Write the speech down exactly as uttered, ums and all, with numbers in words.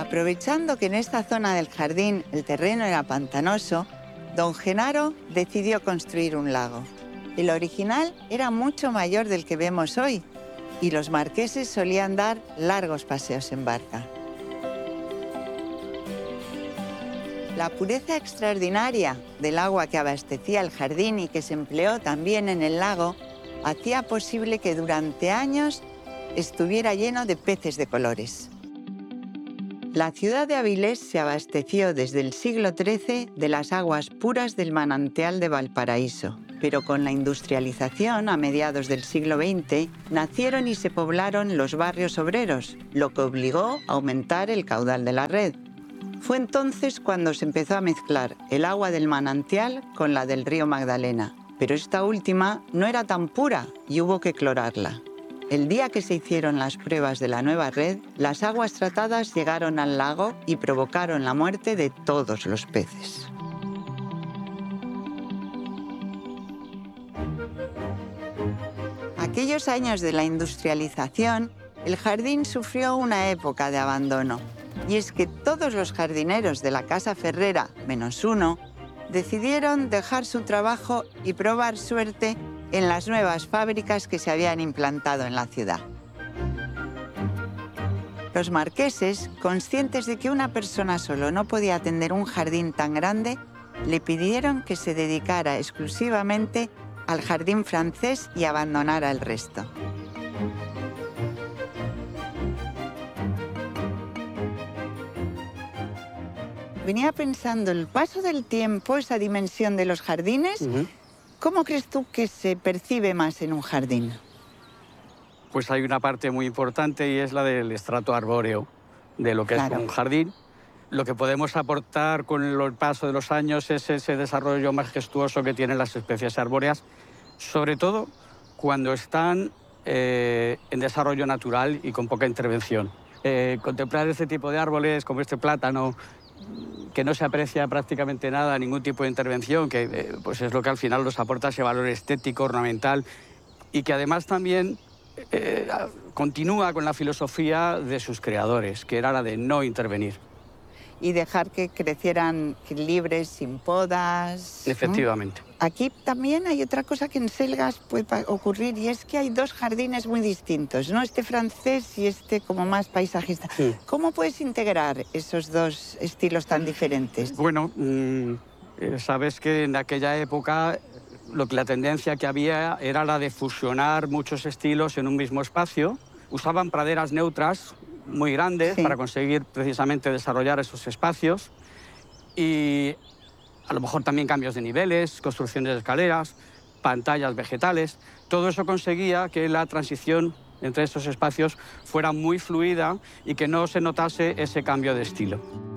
Aprovechando que en esta zona del jardín el terreno era pantanoso, don Genaro decidió construir un lago. El original era mucho mayor del que vemos hoy y los marqueses solían dar largos paseos en barca. La pureza extraordinaria del agua que abastecía el jardín y que se empleó también en el lago hacía posible que durante años estuviera lleno de peces de colores. La ciudad de Avilés se abasteció desde el siglo trece de las aguas puras del manantial de Valparaíso, pero con la industrialización a mediados del siglo veinte nacieron y se poblaron los barrios obreros, lo que obligó a aumentar el caudal de la red. Fue entonces cuando se empezó a mezclar el agua del manantial con la del río Magdalena, pero esta última no era tan pura y hubo que clorarla. El día que se hicieron las pruebas de la nueva red, las aguas tratadas llegaron al lago y provocaron la muerte de todos los peces. Aquellos años de la industrialización, el jardín sufrió una época de abandono. Y es que todos los jardineros de la Casa Ferrera, menos uno, decidieron dejar su trabajo y probar suerte en las nuevas fábricas que se habían implantado en la ciudad. Los marqueses, conscientes de que una persona solo no podía atender un jardín tan grande, le pidieron que se dedicara exclusivamente al jardín francés y abandonara el resto. Venía pensando, el paso del tiempo, esa dimensión de los jardines, uh-huh. ¿Cómo crees tú que se percibe más en un jardín? Pues hay una parte muy importante y es la del estrato arbóreo, de lo que claro. es un jardín. Lo que podemos aportar con el paso de los años es ese desarrollo majestuoso que tienen las especies arbóreas, sobre todo cuando están eh, en desarrollo natural y con poca intervención. Eh, contemplar este tipo de árboles como este plátano, que no se aprecia prácticamente nada, ningún tipo de intervención, que eh, pues es lo que al final nos aporta ese valor estético, ornamental, y que además también eh, continúa con la filosofía de sus creadores, que era la de no intervenir. Y dejar que crecieran libres, sin podas. Efectivamente. ¿No? Aquí también hay otra cosa que en Selgas puede ocurrir, y es que hay dos jardines muy distintos, ¿no? Este francés y este como más paisajista. Sí. ¿Cómo puedes integrar esos dos estilos tan diferentes? Bueno, mmm, sabes que en aquella época lo que la tendencia que había era la de fusionar muchos estilos en un mismo espacio. Usaban praderas neutras muy grandes sí. para conseguir precisamente desarrollar esos espacios y a lo mejor también cambios de niveles, construcciones de escaleras, pantallas vegetales. Todo eso conseguía que la transición entre estos espacios fuera muy fluida y que no se notase ese cambio de estilo.